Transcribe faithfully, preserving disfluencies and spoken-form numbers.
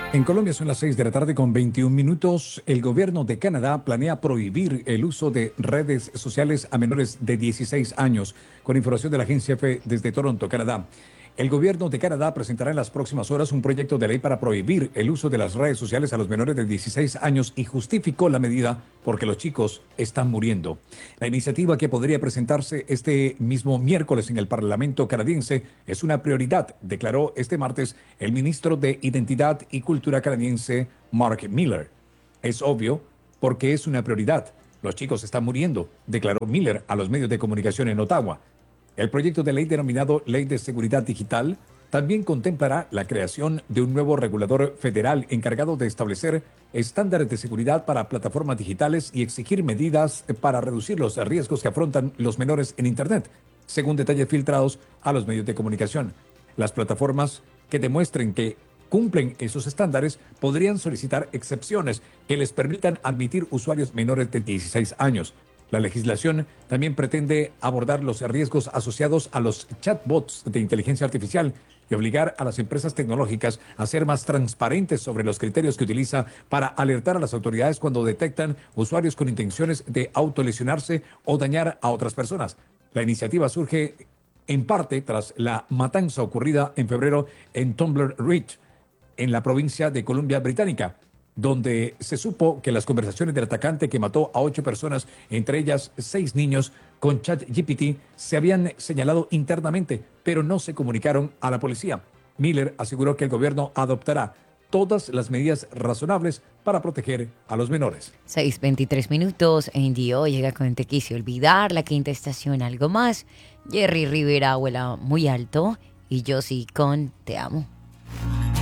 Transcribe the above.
En Colombia son las seis de la tarde con veintiún minutos. El gobierno de Canadá planea prohibir el uso de redes sociales a menores de dieciséis años, con información de la agencia F desde Toronto, Canadá. El gobierno de Canadá presentará en las próximas horas un proyecto de ley para prohibir el uso de las redes sociales a los menores de dieciséis años y justificó la medida porque los chicos están muriendo. La iniciativa, que podría presentarse este mismo miércoles en el Parlamento canadiense, es una prioridad, declaró este martes el ministro de Identidad y Cultura canadiense, Mark Miller. Es obvio porque es una prioridad. Los chicos están muriendo, declaró Miller a los medios de comunicación en Ottawa. El proyecto de ley denominado Ley de Seguridad Digital también contemplará la creación de un nuevo regulador federal encargado de establecer estándares de seguridad para plataformas digitales y exigir medidas para reducir los riesgos que afrontan los menores en Internet, según detalles filtrados a los medios de comunicación. Las plataformas que demuestren que cumplen esos estándares podrían solicitar excepciones que les permitan admitir usuarios menores de dieciséis años. La legislación también pretende abordar los riesgos asociados a los chatbots de inteligencia artificial y obligar a las empresas tecnológicas a ser más transparentes sobre los criterios que utiliza para alertar a las autoridades cuando detectan usuarios con intenciones de autolesionarse o dañar a otras personas. La iniciativa surge en parte tras la matanza ocurrida en febrero en Tumblr Ridge, en la provincia de Columbia Británica, donde se supo que las conversaciones del atacante que mató a ocho personas, entre ellas seis niños, con ChatGPT se habían señalado internamente, pero no se comunicaron a la policía. Miller aseguró que el gobierno adoptará todas las medidas razonables para proteger a los menores. seis veintitrés minutos, Andy O llega con Te quise olvidar, la quinta estación, algo más. Jerry Rivera vuela muy alto y yo sí con Te amo.